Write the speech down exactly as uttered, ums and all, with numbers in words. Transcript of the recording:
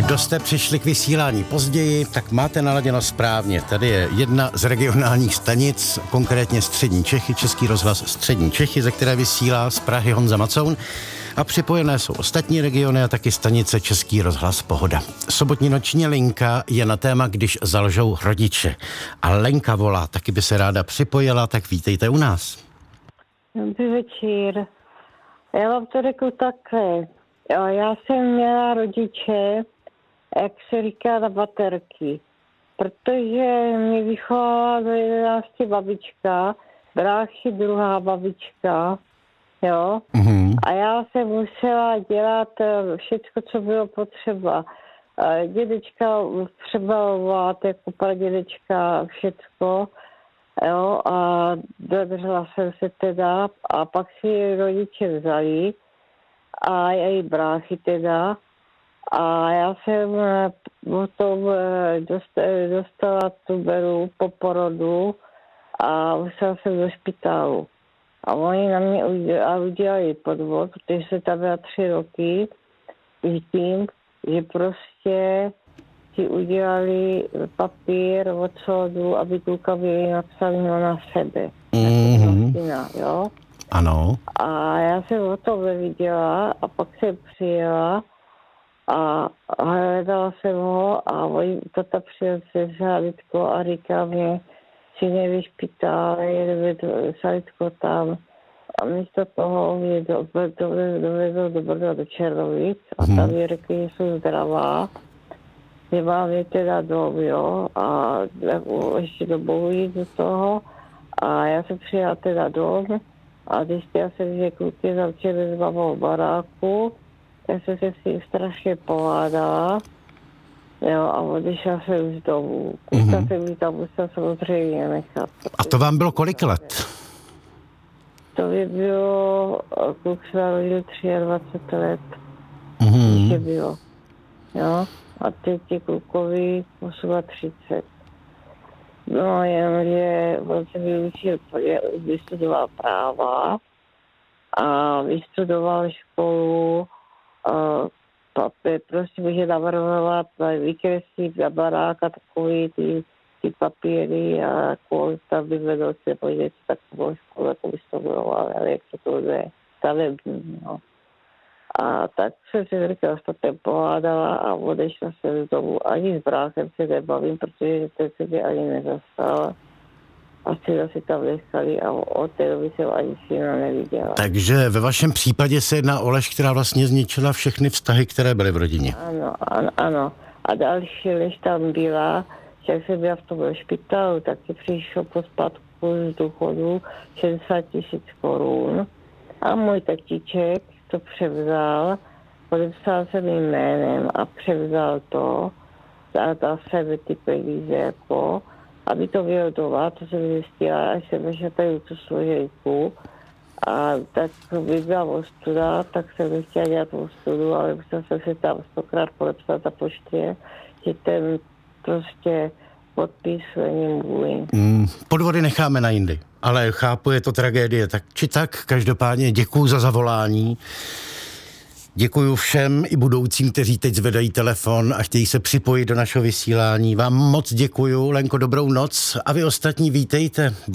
Kdo jste přišli k vysílání později, tak máte naladěno správně. Tady je jedna z regionálních stanic, konkrétně Střední Čechy, Český rozhlas Střední Čechy, ze které vysílá z Prahy Honza Macoun. A připojené jsou ostatní regiony a taky stanice Český rozhlas Pohoda. Sobotní noční linka je na téma, když zalžou rodiče. A Lenka volá, taky by se ráda připojila, tak vítejte u nás. Dobrý večer. Já vám to řeknu takhle. Jo, já jsem měla rodiče, jak se říká, na baterky. Protože mě vychovala do jedenácti babička, bráchy druhá babička, jo. Mm-hmm. A já jsem musela dělat všecko, co bylo potřeba. Dědečka přebalovat, jako pradědečka, všecko, jo. A dodržela jsem se teda a pak si rodiče vzali a její bráchy teda. A já jsem potom dostala tuberu po porodu a musela jsem do špitálu. A oni na mě udělali podvod, protože se tam byla tři roky s tím, že prostě si udělali papír od soudu, aby kluka byli napsali na sebe. Mm-hmm. Jako jo? Ano. A já jsem o tom neviděla a pak jsem přijela a hledala jsem ho a tata přijel se Salitko a říká mě, si nevyšpitál, jede Salitko tam. A místo toho mě dovezl do Brda do Černovic a tam mi řekli, že jsou zdravá, že mám je teda dom, jo, a ještě do Bohu jít do toho. A já jsem přijela teda dom a zjistila jsem, že kluky zavčili s mamou v baráku. Já jsem se s tím strašně povádala, jo, a odešla jsem z domu. Kusta mm-hmm. jsem mi tam musela samozřejmě nechat. A to vám bylo kolik let? To by bylo, kluk se narodil dvacet tři let, mm-hmm. ještě bylo, jo, a teď je klukovi třicet osm. No, jenomže on se vyučil, vystudoval práva a vystudoval školu. Uh, papír, prostě může navrhovat, vykreslit na baráka takový ty, ty papíry a kolik tam by vedl se podívat takovou školu, jako by to bylo, ale jak to to je stavební, no. A tak jsem se říkala, že to pohádala a odešla se z domu. Ani s bráchem se nebavím, protože ten se mě ani nezastal. A syna si tam nechali a od té doby jsem ani syna neviděla. Takže ve vašem případě se jedná o lež, která vlastně zničila všechny vztahy, které byly v rodině. Ano, ano, ano. A další lež tam byla, že jak jsem byla v tom špitálu, tak si přišlo po spadku z důchodu šedesát tisíc korun. A můj tatíček to převzal, podepsal se mým jménem a převzal to, a dal sebe ty peníze jako, aby to bylo doma, to jsem zjistila, až jsem vešla tady tu složenku a tak by byla ostuda, tak jsem nechtěla dělat ostudu, ale musela jsem se tam stokrát podepsat na poště, že ten prostě podpis není můj. Mm, podvody necháme na jindy, ale chápu, je to tragédie, tak či tak, každopádně děkuju za zavolání. Děkuju všem i budoucím, kteří teď zvedají telefon a chtějí se připojit do našeho vysílání. Vám moc děkuju, Lenko, dobrou noc a vy ostatní vítejte.